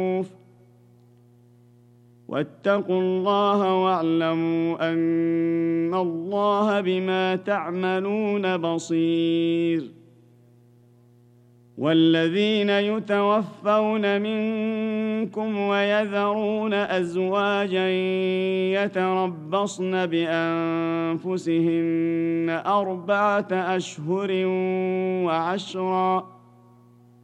واتقوا الله واعلموا أن الله بما تعملون بصير. والذين يتوفون منكم ويذرون أزواجا يتربصن بأنفسهن 4 أشهر وعشرا